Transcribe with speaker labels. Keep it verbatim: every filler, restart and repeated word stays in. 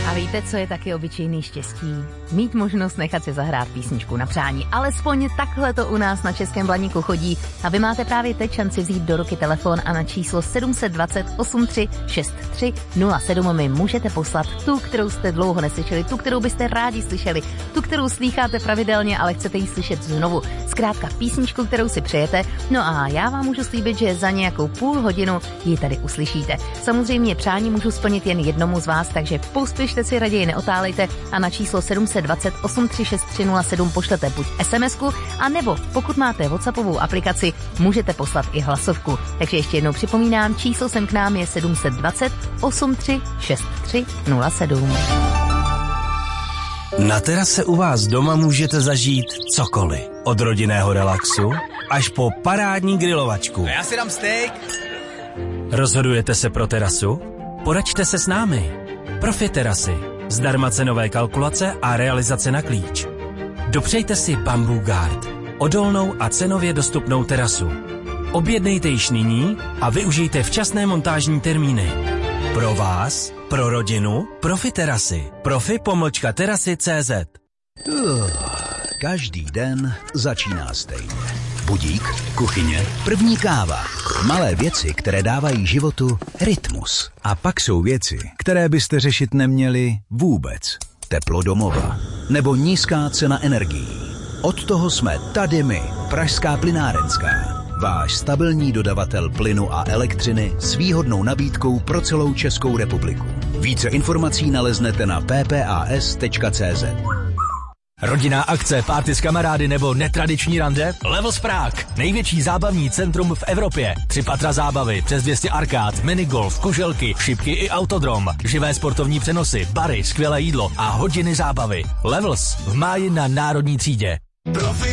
Speaker 1: A víte, co je taky obyčejný štěstí? Mít možnost nechat si zahrát písničku na přání. Alespoň takhle to u nás na Českém Blaníku chodí. A vy máte právě teď šanci vzít do ruky telefon a na číslo sedm set dvacet osm tři šest tři nula sedm mi můžete poslat tu, kterou jste dlouho neslyšeli, tu, kterou byste rádi slyšeli, tu, kterou slýcháte pravidelně, ale chcete ji slyšet znovu. Zkrátka písničku, kterou si přejete. No a já vám můžu slíbit, že za nějakou půl hodinu ji tady uslyšíte. Samozřejmě přání můžu splnit jen jednomu z vás, takže pospěšte si, raději neotálejte a na číslo sedm set dvacet osm tři šest tři nula sedm pošlete buď SMSku, a nebo pokud máte WhatsAppovou aplikaci, můžete poslat i hlasovku. Takže ještě jednou připomínám, číslo sem k nám je sedm set dvacet osm tři šest tři nula sedm.
Speaker 2: Na terase u vás doma můžete zažít cokoliv. Od rodinného relaxu až po parádní grilovačku.
Speaker 3: Já si dám steak.
Speaker 2: Rozhodujete se pro terasu? Poraďte se s námi. Profi terasy. Zdarma cenové kalkulace a realizace na klíč. Dopřejte si Bamboo Guard. Odolnou a cenově dostupnou terasu. Objednejte již nyní a využijte včasné montážní termíny. Pro vás, pro rodinu, Profi terasy. Profi pomlčka terasy tečka cé zet.
Speaker 4: Uh, každý den začíná stejně. Budík, kuchyně, první káva. Malé věci, které dávají životu rytmus. A pak jsou věci, které byste řešit neměli vůbec. Teplo domova nebo nízká cena energií. Od toho jsme tady my, Pražská plynárenská. Váš stabilní dodavatel plynu a elektřiny s výhodnou nabídkou pro celou Českou republiku. Více informací naleznete na p p a s tečka cé zet.
Speaker 3: Rodinná akce, party s kamarády nebo netradiční rande? Levels Prague, největší zábavní centrum v Evropě. Tři patra zábavy, přes dvě stě arkád, minigolf, kuželky, šipky i autodrom. Živé sportovní přenosy, bary, skvělé jídlo a hodiny zábavy. Levels v máji na Národní třídě.